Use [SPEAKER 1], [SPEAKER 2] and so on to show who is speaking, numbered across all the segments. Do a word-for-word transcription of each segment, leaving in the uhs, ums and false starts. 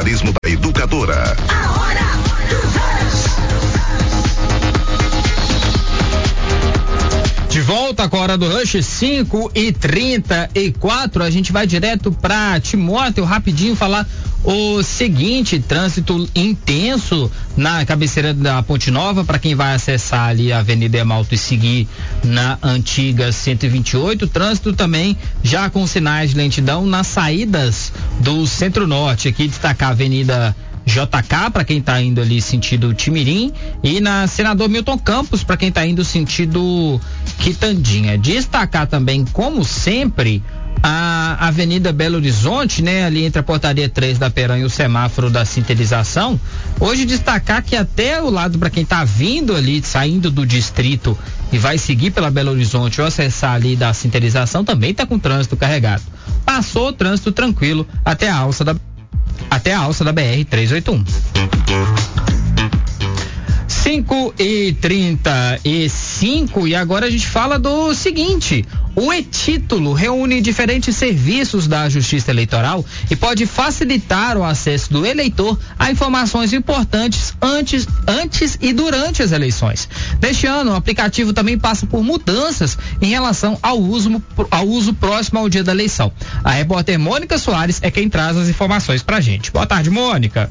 [SPEAKER 1] jornalismo da Educadora.
[SPEAKER 2] A hora do Rush.
[SPEAKER 3] De volta com a hora do Rush, cinco e trinta e quatro. A gente vai direto para Timóteo, rapidinho falar o seguinte: trânsito intenso na cabeceira da Ponte Nova para quem vai acessar ali a Avenida Emalto e seguir na antiga cento e vinte e oito. Trânsito também já com sinais de lentidão nas saídas do Centro-Norte. Aqui destacar a Avenida J K para quem está indo ali sentido Timirim e na Senador Milton Campos para quem está indo sentido Quitandinha. Destacar também, como sempre, a Avenida Belo Horizonte, né, ali entre a portaria três da Peran e o semáforo da sintetização. Hoje destacar que até o lado para quem está vindo ali, saindo do distrito e vai seguir pela Belo Horizonte ou acessar ali da sintetização, também está com trânsito carregado. Passou o trânsito tranquilo até a alça da até a alça da B R trezentos e oitenta e um. cinco e trinta e cinco, e agora a gente fala do seguinte: o e-título reúne diferentes serviços da Justiça Eleitoral e pode facilitar o acesso do eleitor a informações importantes antes, antes e durante as eleições. Neste ano, o aplicativo também passa por mudanças em relação ao uso, ao uso próximo ao dia da eleição. A repórter Mônica Soares é quem traz as informações pra gente. Boa tarde, Mônica.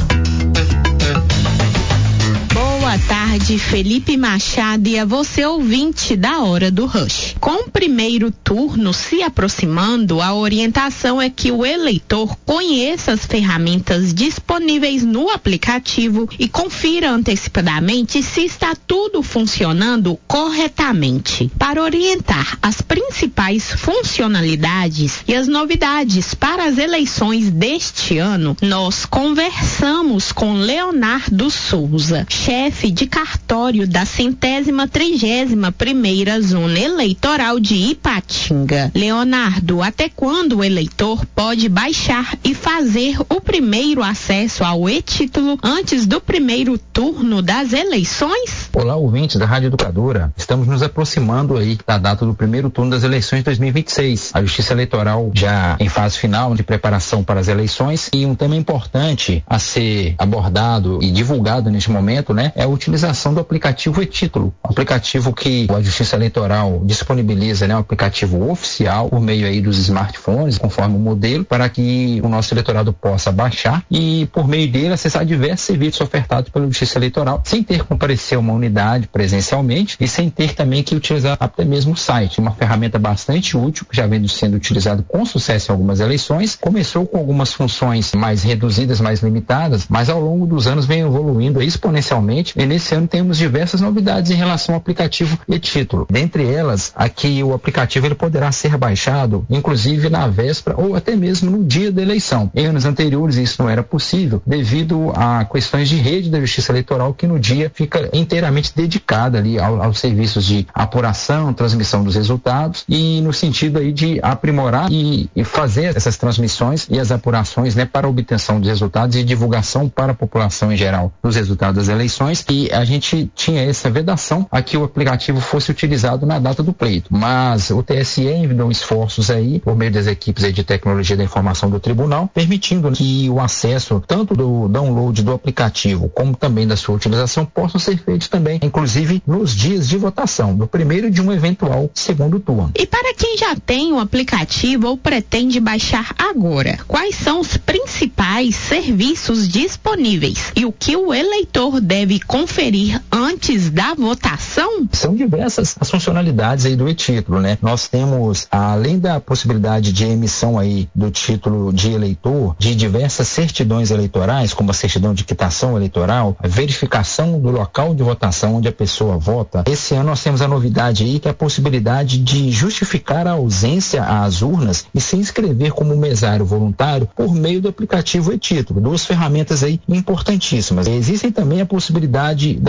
[SPEAKER 4] Boa tarde, Felipe Machado, e a você, ouvinte da Hora do Rush. Com o primeiro turno se aproximando, a orientação é que o eleitor conheça as ferramentas disponíveis no aplicativo e confira antecipadamente se está tudo funcionando corretamente. Para orientar as principais funcionalidades e as novidades para as eleições deste ano, nós conversamos com Leonardo Souza, chefe de cartório da centésima trigésima primeira zona eleitoral de Ipatinga. Leonardo, até quando o eleitor pode baixar e fazer o primeiro acesso ao e-título antes do primeiro turno das eleições?
[SPEAKER 5] Olá, ouvintes da Rádio Educadora. Estamos nos aproximando aí da data do primeiro turno das eleições de dois mil e vinte e seis. A Justiça Eleitoral já em fase final de preparação para as eleições, e um tema importante a ser abordado e divulgado neste momento, né, é a utilização do aplicativo e-título, um aplicativo que a Justiça Eleitoral disponibiliza, né, um aplicativo oficial por meio aí dos smartphones, conforme o modelo, para que o nosso eleitorado possa baixar e por meio dele acessar diversos serviços ofertados pela Justiça Eleitoral, sem ter que comparecer a uma unidade presencialmente e sem ter também que utilizar até mesmo o site. Uma ferramenta bastante útil, que já vem sendo utilizado com sucesso em algumas eleições. Começou com algumas funções mais reduzidas, mais limitadas, mas ao longo dos anos vem evoluindo exponencialmente. E nesse ano temos diversas novidades em relação ao aplicativo e-título. Dentre elas, aqui o aplicativo ele poderá ser baixado, inclusive na véspera ou até mesmo no dia da eleição. Em anos anteriores isso não era possível, devido a questões de rede da Justiça Eleitoral, que no dia fica inteiramente dedicada ali ao, aos serviços de apuração, transmissão dos resultados, e no sentido aí de aprimorar e, e fazer essas transmissões e as apurações, né, para a obtenção dos resultados e divulgação para a população em geral dos resultados das eleições. E a gente tinha essa vedação a que o aplicativo fosse utilizado na data do pleito, mas o T S E enviou esforços aí por meio das equipes aí de tecnologia da informação do tribunal, permitindo que o acesso tanto do download do aplicativo como também da sua utilização possam ser feitos também, inclusive nos dias de votação, do primeiro de um eventual segundo turno.
[SPEAKER 4] E para quem já tem o aplicativo ou pretende baixar agora, quais são os principais serviços disponíveis e o que o eleitor deve conferir antes da votação?
[SPEAKER 5] São diversas as funcionalidades aí do e-título, né? Nós temos, além da possibilidade de emissão aí do título de eleitor, de diversas certidões eleitorais, como a certidão de quitação eleitoral, a verificação do local de votação onde a pessoa vota. Esse ano nós temos a novidade aí, que é a possibilidade de justificar a ausência às urnas e se inscrever como mesário voluntário por meio do aplicativo e-título. Duas ferramentas aí importantíssimas. Existem também a possibilidade da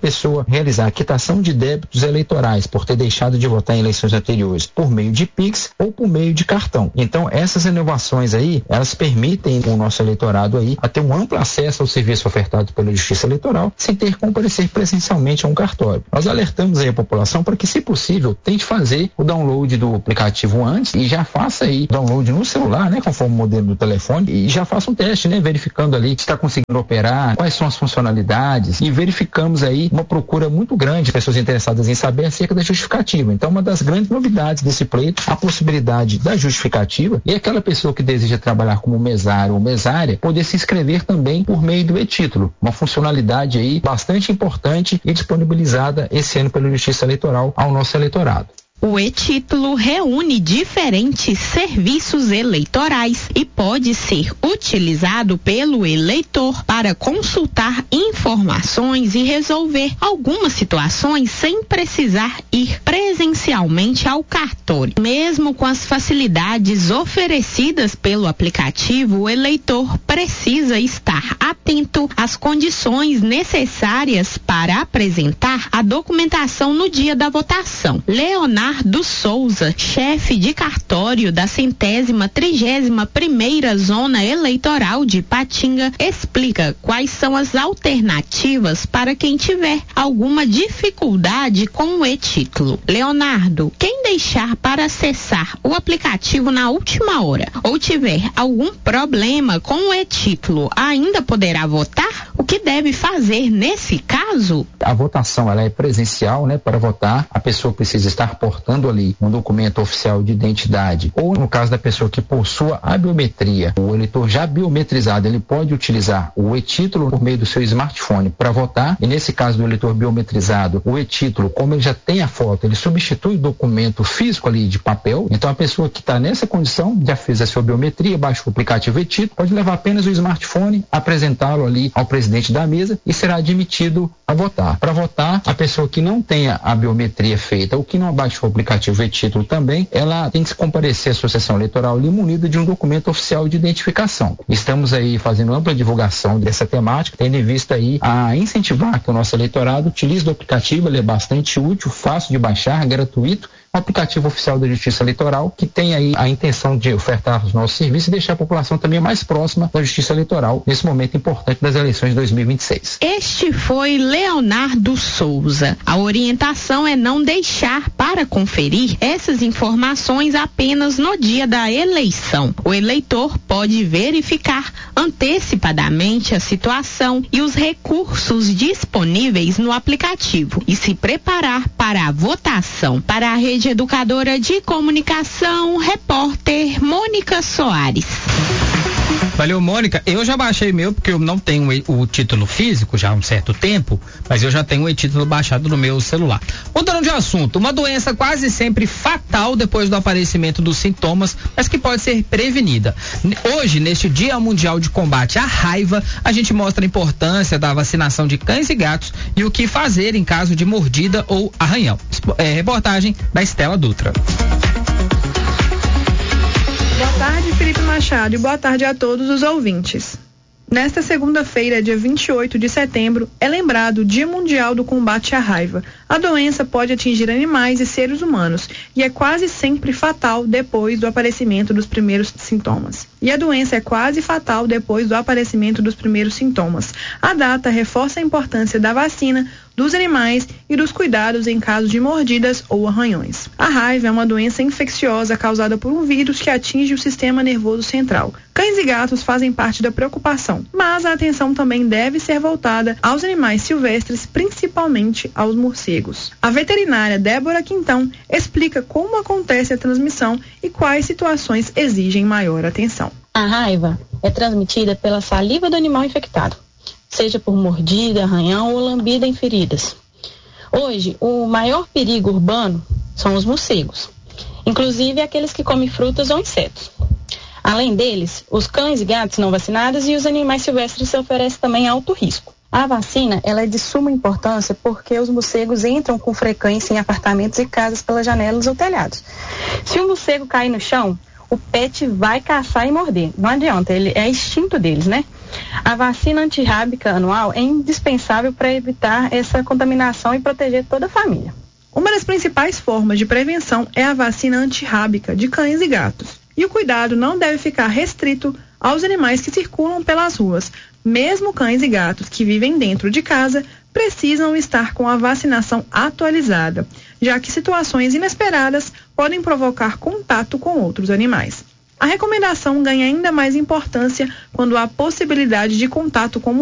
[SPEAKER 5] pessoa realizar a quitação de débitos eleitorais por ter deixado de votar em eleições anteriores por meio de Pix ou por meio de cartão. Então, essas inovações aí, elas permitem o nosso eleitorado aí a ter um amplo acesso ao serviço ofertado pela Justiça Eleitoral sem ter que comparecer presencialmente a um cartório. Nós alertamos aí a população para que, se possível, tente fazer o download do aplicativo antes e já faça aí o download no celular, né, conforme o modelo do telefone, e já faça um teste, né, verificando ali se está conseguindo operar, quais são as funcionalidades, e verificamos aí uma procura muito grande de pessoas interessadas em saber acerca da justificativa. Então, uma das grandes novidades desse pleito, a possibilidade da justificativa, e aquela pessoa que deseja trabalhar como mesário ou mesária poder se inscrever também por meio do e-título, uma funcionalidade aí bastante importante e disponibilizada esse ano pela Justiça Eleitoral ao nosso eleitorado.
[SPEAKER 4] O e-título reúne diferentes serviços eleitorais e pode ser utilizado pelo eleitor para consultar informações e resolver algumas situações sem precisar ir presencialmente ao cartório. Mesmo com as facilidades oferecidas pelo aplicativo, o eleitor precisa estar atento às condições necessárias para apresentar a documentação no dia da votação. Leonardo do Souza, chefe de cartório da centésima trigésima primeira zona eleitoral de Ipatinga, explica quais são as alternativas para quem tiver alguma dificuldade com o e-título. Leonardo, quem deixar para acessar o aplicativo na última hora ou tiver algum problema com o e-título ainda poderá votar? O que deve fazer nesse caso?
[SPEAKER 5] A votação ela é presencial, né? Para votar, a pessoa precisa estar portando ali um documento oficial de identidade, ou no caso da pessoa que possua a biometria, o eleitor já biometrizado, ele pode utilizar o e-título por meio do seu smartphone para votar, e nesse caso do eleitor biometrizado, o e-título, como ele já tem a foto, ele substitui o documento físico ali de papel. Então a pessoa que está nessa condição, já fez a sua biometria, baixa o aplicativo e-título, pode levar apenas o smartphone, apresentá-lo ali ao presidente da mesa e será admitido a votar. Para votar, a pessoa que não tenha a biometria feita ou que não baixou o aplicativo e-título também, ela tem que se comparecer à Associação Eleitoral ali munida de um documento oficial de identificação. Estamos aí fazendo ampla divulgação dessa temática, tendo em vista aí a incentivar que o nosso eleitorado utilize o aplicativo. Ele é bastante útil, fácil de baixar, gratuito, um aplicativo oficial da Justiça Eleitoral, que tem aí a intenção de ofertar os nossos serviços e deixar a população também mais próxima da Justiça Eleitoral nesse momento importante das eleições de dois mil e vinte e seis.
[SPEAKER 4] Este foi Leonardo Souza. A orientação é não deixar para conferir essas informações apenas no dia da eleição. O eleitor pode verificar antecipadamente a situação e os recursos disponíveis no aplicativo e se preparar para a votação. Para a Rede Educadora de Comunicação, repórter Mônica Soares.
[SPEAKER 3] Valeu, Mônica. Eu já baixei meu, porque eu não tenho o título físico já há um certo tempo, mas eu já tenho o e-título baixado no meu celular. Mudando de assunto, uma doença quase sempre fatal depois do aparecimento dos sintomas, mas que pode ser prevenida. Hoje, neste Dia Mundial de Combate à Raiva, a gente mostra a importância da vacinação de cães e gatos e o que fazer em caso de mordida ou arranhão. É, reportagem da Estela Dutra.
[SPEAKER 1] Boa tarde, Felipe Machado, e boa tarde a todos os ouvintes. Nesta segunda-feira, dia vinte e oito de setembro, é lembrado o Dia Mundial do Combate à Raiva. A doença pode atingir animais e seres humanos e é quase sempre fatal depois do aparecimento dos primeiros sintomas. E a doença é quase fatal depois do aparecimento dos primeiros sintomas. A data reforça a importância da vacina, dos animais e dos cuidados em caso de mordidas ou arranhões. A raiva é uma doença infecciosa causada por um vírus que atinge o sistema nervoso central. Cães e gatos fazem parte da preocupação, mas a atenção também deve ser voltada aos animais silvestres, principalmente aos morcegos. A veterinária Débora Quintão explica como acontece a transmissão e quais situações exigem maior atenção.
[SPEAKER 6] A raiva é transmitida pela saliva do animal infectado, seja por mordida, arranhão ou lambida em feridas. Hoje, o maior perigo urbano são os morcegos, inclusive aqueles que comem frutas ou insetos. Além deles, os cães e gatos não vacinados e os animais silvestres se oferecem também alto risco. A vacina ela é de suma importância porque os morcegos entram com frequência em apartamentos e casas pelas janelas ou telhados. Se o morcego cair no chão, o pet vai caçar e morder. Não adianta, ele é instinto deles, né? A vacina antirrábica anual é indispensável para evitar essa contaminação e proteger toda a família.
[SPEAKER 1] Uma das principais formas de prevenção é a vacina antirrábica de cães e gatos. E o cuidado não deve ficar restrito aos animais que circulam pelas ruas. Mesmo cães e gatos que vivem dentro de casa precisam estar com a vacinação atualizada, já que situações inesperadas podem provocar contato com outros animais. A recomendação ganha ainda mais importância quando há possibilidade de contato com